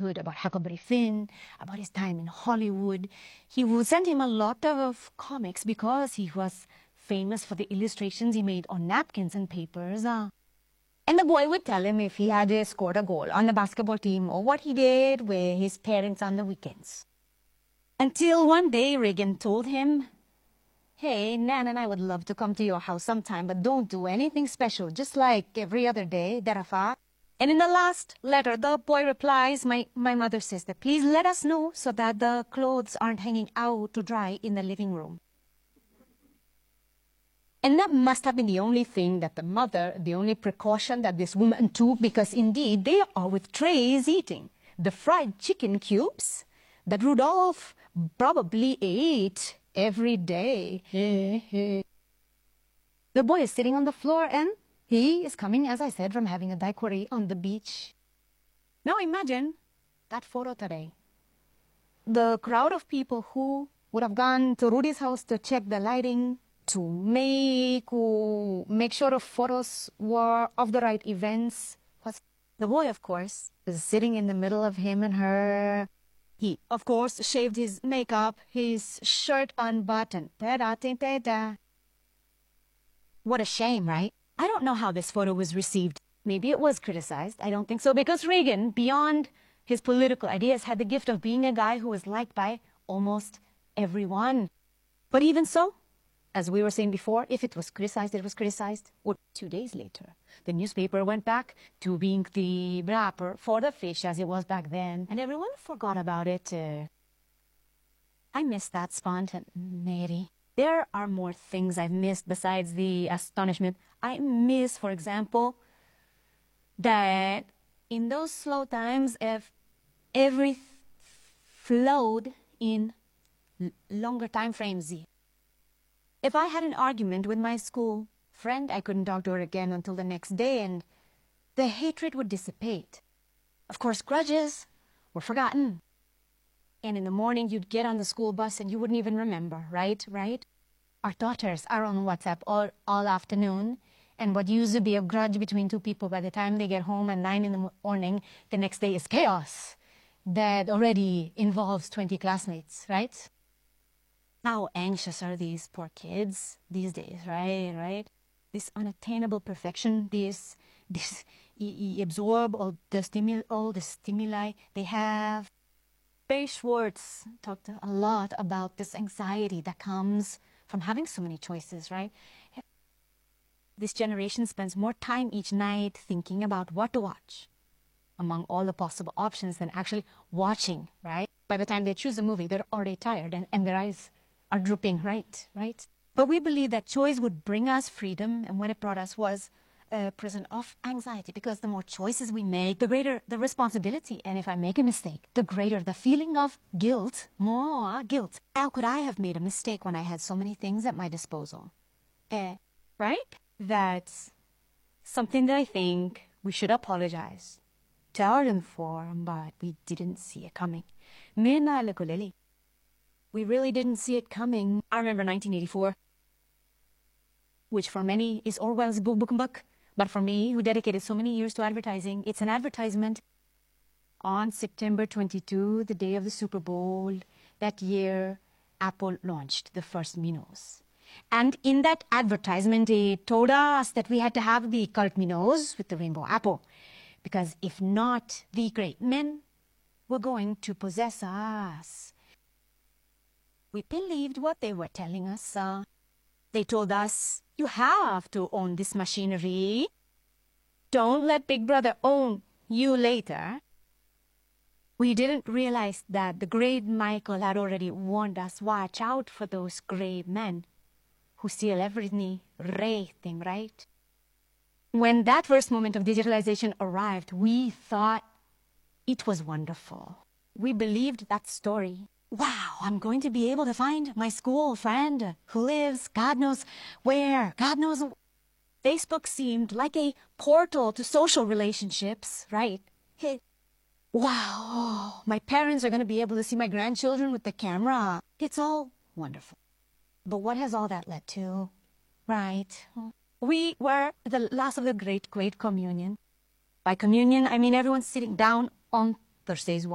childhood, about Huckleberry Finn, about his time in Hollywood. He would send him a lot of comics because he was famous for the illustrations he made on napkins and papers. And the boy would tell him if he had scored a goal on the basketball team or what he did with his parents on the weekends. Until one day Regan told him, "Hey, Nan and I would love to come to your house sometime, but don't do anything special, just like every other day, Darafa." And in the last letter, the boy replies, my mother says that, "Please let us know so that the clothes aren't hanging out to dry in the living room." And that must have been the only thing that the only precaution that this woman took, because indeed they are with trays eating the fried chicken cubes that Rudolph probably ate every day. The boy is sitting on the floor and he is coming, as I said, from having a daiquiri on the beach. Now imagine that photo today. The crowd of people who would have gone to Rudy's house to check the lighting, to make sure the photos were of the right events. The boy, of course, is sitting in the middle of him and her. He, of course, shaved his makeup, his shirt unbuttoned. What a shame, right? I don't know how this photo was received. Maybe it was criticized. I don't think so, because Regan, beyond his political ideas, had the gift of being a guy who was liked by almost everyone. But even so, as we were saying before, if it was criticized, it was criticized. Or 2 days later, the newspaper went back to being the wrapper for the fish as it was back then, and everyone forgot about it. I miss that spontaneity. There are more things I've missed besides the astonishment. I miss, for example, that in those slow times, if everything flowed in longer time frames. If I had an argument with my school friend, I couldn't talk to her again until the next day, and the hatred would dissipate. Of course, grudges were forgotten. And in the morning, you'd get on the school bus and you wouldn't even remember, right? Our daughters are on WhatsApp all afternoon, and what used to be a grudge between two people, by the time they get home at 9 in the morning, the next day is chaos that already involves 20 classmates, right? How anxious are these poor kids these days, right? This unattainable perfection, this absorb all the stimuli they have. Barry Schwartz talked a lot about this anxiety that comes from having so many choices, right? This generation spends more time each night thinking about what to watch among all the possible options than actually watching, right? By the time they choose a movie, they're already tired and their eyes are drooping, right? But we believe that choice would bring us freedom, and what it brought us was a prison of anxiety, because the more choices we make, the greater the responsibility. And if I make a mistake, the greater the feeling of guilt, more guilt. How could I have made a mistake when I had so many things at my disposal? Right? That's something that I think we should apologize to our for, but we didn't see it coming. We really didn't see it coming. I remember 1984, which for many is Orwell's book, but for me, who dedicated so many years to advertising, it's an advertisement. On September 22, the day of the Super Bowl, that year, Apple launched the first Minos. And in that advertisement, it told us that we had to have the cult Minos with the rainbow apple, because if not, the great men were going to possess us. We believed what they were telling us. They told us, you have to own this machinery. Don't let Big Brother own you later. We didn't realize that the great Michael had already warned us, watch out for those grey men who steal everything, right? When that first moment of digitalization arrived, we thought it was wonderful. We believed that story. Wow, I'm going to be able to find my school friend who lives God knows where, God knows. Facebook seemed like a portal to social relationships, right? Wow, my parents are going to be able to see my grandchildren with the camera. It's all wonderful. But what has all that led to, right? We were the last of the great communion. By communion, I mean everyone sitting down on Thursdays